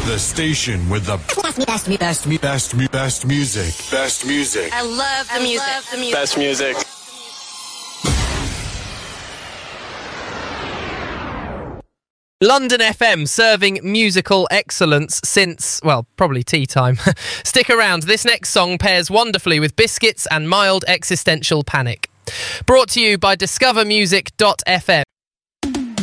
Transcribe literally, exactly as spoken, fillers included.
The station with the best, best, best, best, best music. Best music. I love the I music. love the music. Best music. London F M, serving musical excellence since, well, probably tea time. Stick around. This next song pairs wonderfully with Biscuits and Mild Existential Panic. Brought to you by discover music dot f m.